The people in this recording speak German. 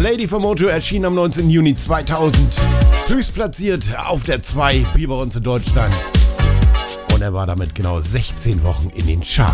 Lady von Mojo erschien am 19. Juni 2000. Höchstplatziert auf der 2 hier bei uns in Deutschland. Und er war damit genau 16 Wochen in den Charts.